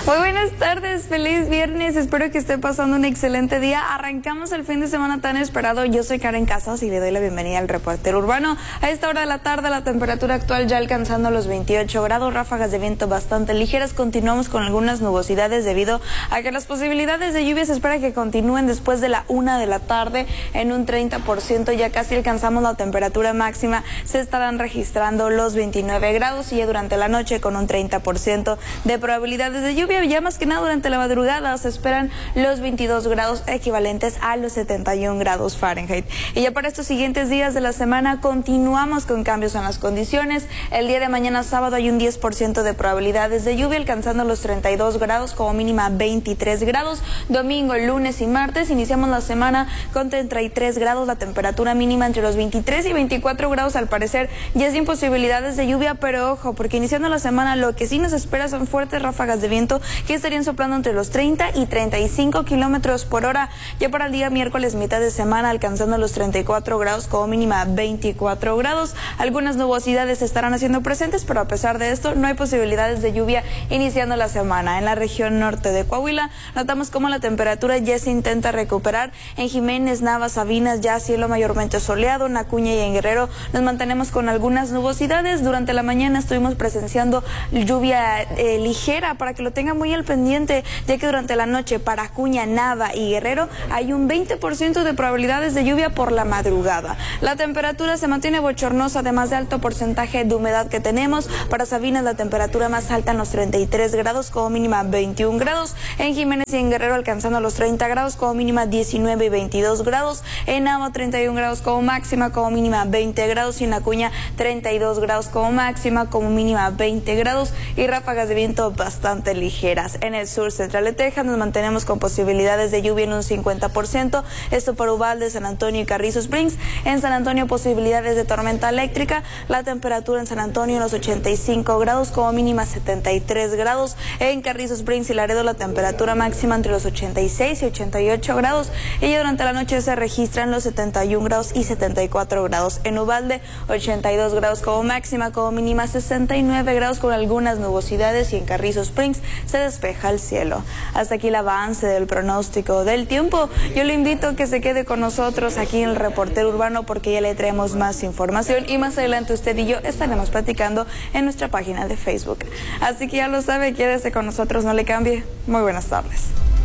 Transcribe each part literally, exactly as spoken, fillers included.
Muy buenas tardes, feliz viernes, espero que esté pasando un excelente día. Arrancamos el fin de semana tan esperado. Yo soy Karen Casas y le doy la bienvenida al reportero urbano. A esta hora de la tarde la temperatura actual ya alcanzando los veintiocho grados, ráfagas de viento bastante ligeras. Continuamos con algunas nubosidades debido a que las posibilidades de lluvia se espera que continúen después de la una de la tarde en un treinta por ciento. Ya casi alcanzamos la temperatura máxima, se estarán registrando los veintinueve grados y ya durante la noche con un treinta por ciento de probabilidades de lluvia. Ya más que nada durante la madrugada se esperan los veintidós grados equivalentes a los setenta y un grados Fahrenheit. Y ya para estos siguientes días de la semana continuamos con cambios en las condiciones. El día de mañana sábado hay un diez por ciento de probabilidades de lluvia alcanzando los treinta y dos grados, como mínima veintitrés grados. Domingo, lunes y martes iniciamos la semana con treinta y tres grados, la temperatura mínima entre los veintitrés y veinticuatro grados. Al parecer ya sin posibilidades de lluvia, pero ojo, porque iniciando la semana lo que sí nos espera son fuertes ráfagas de viento que estarían soplando entre los treinta y treinta y cinco kilómetros por hora. Ya para el día miércoles, mitad de semana, alcanzando los treinta y cuatro grados, como mínima veinticuatro grados. Algunas nubosidades se estarán haciendo presentes, pero a pesar de esto no hay posibilidades de lluvia iniciando la semana. En la región norte de Coahuila notamos cómo la temperatura ya se intenta recuperar. En Jiménez, Nava, Sabinas ya cielo mayormente soleado. En Acuña y en Guerrero nos mantenemos con algunas nubosidades. Durante la mañana estuvimos presenciando lluvia eh, ligera, para que lo tengan muy al pendiente, ya que durante la noche para Acuña, Nava y Guerrero hay un veinte por ciento de probabilidades de lluvia por la madrugada. La temperatura se mantiene bochornosa, además de alto porcentaje de humedad que tenemos. Para Sabinas la temperatura más alta en los treinta y tres grados, como mínima veintiún grados. En Jiménez y en Guerrero alcanzando los treinta grados, como mínima diecinueve y veintidós grados. En Nava treinta y un grados como máxima, como mínima veinte grados. Y en Acuña treinta y dos grados como máxima, como mínima veinte grados. Y ráfagas de viento bastante ligeras. En el sur central de Texas nos mantenemos con posibilidades de lluvia en un cincuenta por ciento. Esto para Uvalde, San Antonio y Carrizo Springs. En San Antonio posibilidades de tormenta eléctrica. La temperatura en San Antonio en los ochenta y cinco grados, como mínima setenta y tres grados. En Carrizo Springs y Laredo la temperatura máxima entre los ochenta y seis y ochenta y ocho grados. Y ya durante la noche se registran los setenta y un grados y setenta y cuatro grados. En Uvalde ochenta y dos grados como máxima, como mínima sesenta y nueve grados con algunas nubosidades. Y en Carrizo Springs se despeja el cielo. Hasta aquí el avance del pronóstico del tiempo. Yo le invito a que se quede con nosotros aquí en el reportero urbano, porque ya le traemos más información y más adelante usted y yo estaremos platicando en nuestra página de Facebook. Así que ya lo sabe, quédese con nosotros, no le cambie. Muy buenas tardes.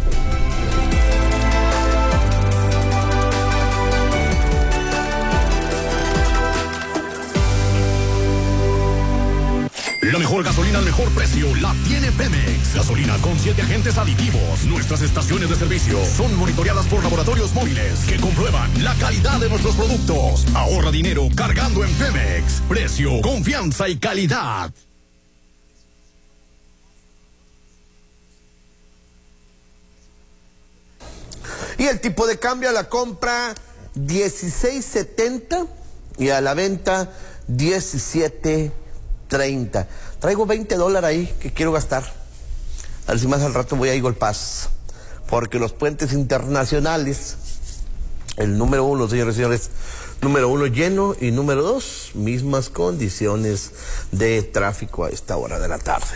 La mejor gasolina al mejor precio la tiene Pemex. Gasolina con siete agentes aditivos. Nuestras estaciones de servicio son monitoreadas por laboratorios móviles que comprueban la calidad de nuestros productos. Ahorra dinero cargando en Pemex. Precio, confianza y calidad. Y el tipo de cambio a la compra dieciséis setenta y a la venta diecisiete treinta. Traigo veinte dólares ahí que quiero gastar. A ver si más al rato voy a Eagle Pass, porque los puentes internacionales, el número uno, señores y señores, número uno lleno, y número dos, mismas condiciones de tráfico a esta hora de la tarde.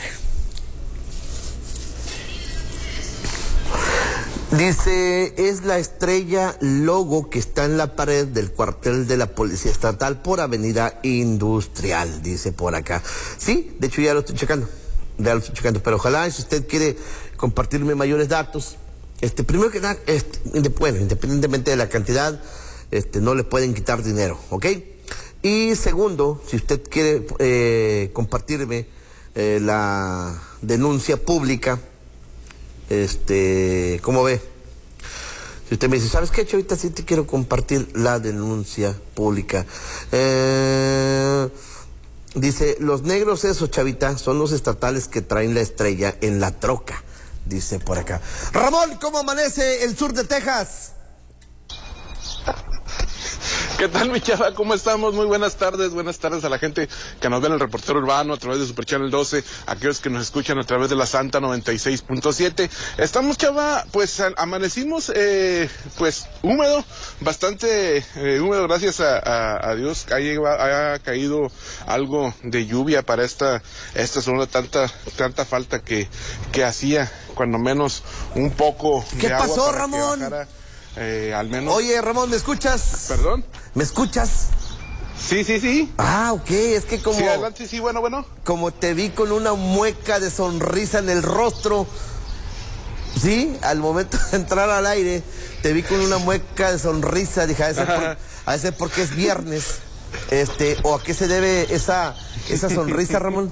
Dice, es la estrella logo que está en la pared del cuartel de la Policía Estatal por Avenida Industrial, dice por acá. Sí, de hecho ya lo estoy checando, ya lo estoy checando, pero ojalá, si usted quiere compartirme mayores datos, este, primero que nada, este, bueno, independientemente de la cantidad, este, no le pueden quitar dinero, ¿ok? Y segundo, si usted quiere eh, compartirme eh, la denuncia pública, Este, ¿cómo ve? Si usted me dice, ¿sabes qué, Chavita? Sí te quiero compartir la denuncia pública. Eh, dice, los negros esos, Chavita, son los estatales que traen la estrella en la troca, dice por acá. Ramón, ¿cómo amanece el sur de Texas? ¿Qué tal, mi chava? ¿Cómo estamos? Muy buenas tardes, buenas tardes a la gente que nos ve en el Reportero Urbano a través de Super Channel doce, a aquellos que nos escuchan a través de la Santa noventa y seis punto siete. Estamos, chava, pues amanecimos, eh, pues húmedo, bastante eh, húmedo, gracias a, a, a Dios. Ha, ha caído algo de lluvia para esta, esta zona, tanta, tanta falta que, que hacía, cuando menos un poco ¿Qué de agua. ¿Qué pasó, para Ramón? que bajara, eh, al menos... Oye, Ramón, ¿me escuchas? ¿Perdón? ¿Me escuchas? Sí, sí, sí. Ah, ok, es que como... Sí, adelante, sí, bueno, bueno. Como te vi con una mueca de sonrisa en el rostro, sí, al momento de entrar al aire, te vi con una mueca de sonrisa, dije, a ese, por, a ese porque es viernes, este, o a qué se debe esa, esa sonrisa, Ramón.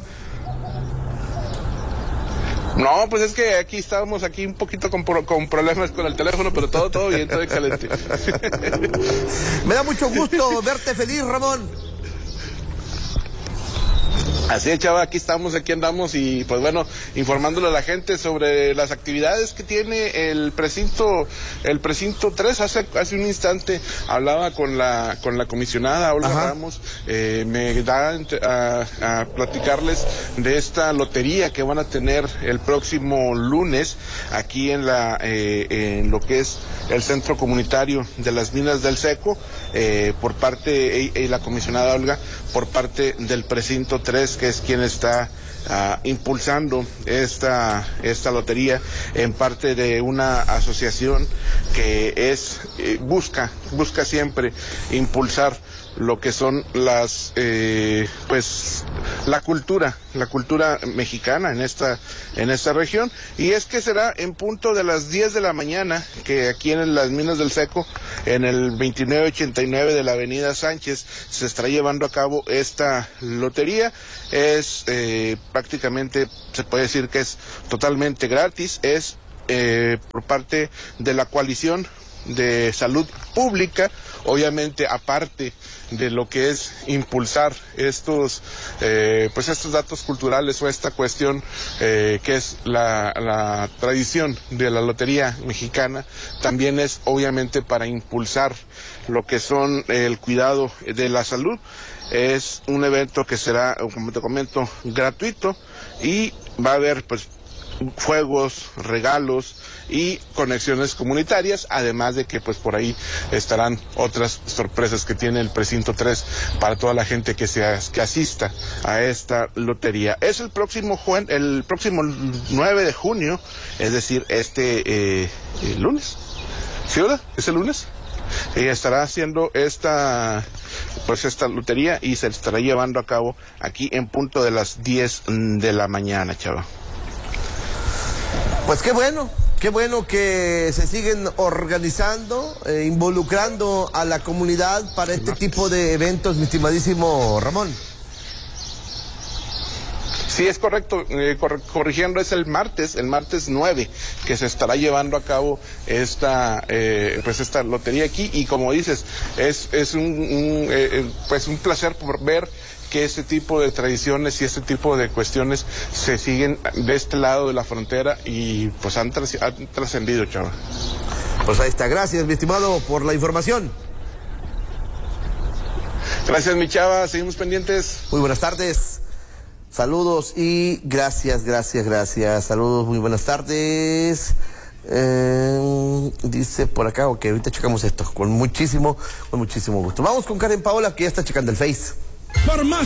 No, pues es que aquí estábamos aquí un poquito con, con problemas con el teléfono, pero todo, todo bien, todo excelente. Me da mucho gusto verte feliz, Ramón. Así es, chava, aquí estamos, aquí andamos y pues bueno, informándole a la gente sobre las actividades que tiene el precinto, el precinto tres. Hace, hace un instante hablaba con la, con la comisionada Olga Ajá. Ramos, eh, me da a, a platicarles de esta lotería que van a tener el próximo lunes aquí en la, eh, en lo que es el centro comunitario de las Minas del Seco, eh, por parte, y, y la comisionada Olga, por parte del precinto tres, que es quien está uh, impulsando esta, esta lotería en parte de una asociación que es, eh, busca, busca siempre impulsar lo que son las, eh, pues, la cultura, la cultura mexicana en esta, en esta región, y es que será en punto de las diez de la mañana, que aquí en las Minas del Seco, en el veintinueve ochenta y nueve de la avenida Sánchez, se estará llevando a cabo esta lotería. Es, eh, prácticamente, se puede decir que es totalmente gratis, es, eh, por parte de la coalición de salud pública, obviamente aparte de lo que es impulsar estos eh, pues estos datos culturales o esta cuestión eh, que es la, la tradición de la lotería mexicana, también es obviamente para impulsar lo que son el cuidado de la salud. Es un evento que será, como te comento, gratuito, y va a haber pues juegos, regalos y conexiones comunitarias, además de que pues por ahí estarán otras sorpresas que tiene el precinto tres para toda la gente que se que asista a esta lotería. Es el próximo juen, el próximo nueve de junio, es decir, este eh, eh, lunes. ¿Sí, verdad? ¿Es el lunes? Ella estará haciendo esta pues esta lotería y se estará llevando a cabo aquí en punto de las diez de la mañana, chava. Pues qué bueno, qué bueno que se siguen organizando, eh, involucrando a la comunidad para este tipo de eventos, mi estimadísimo Ramón. Sí, es correcto, eh, cor corrigiendo, es el martes, el martes nueve, que se estará llevando a cabo esta, eh, pues esta lotería aquí, y como dices, es, es un, un eh, pues un placer por ver que este tipo de tradiciones y este tipo de cuestiones se siguen de este lado de la frontera y pues han, tras han trascendido, chava. Pues ahí está, gracias mi estimado por la información. Gracias mi chava, seguimos pendientes. Muy buenas tardes, saludos y gracias, gracias, gracias, saludos, muy buenas tardes. Eh, dice por acá, ok, ahorita checamos esto, con muchísimo, con muchísimo gusto. Vamos con Karen Paola, que ya está checando el Face. Farmacia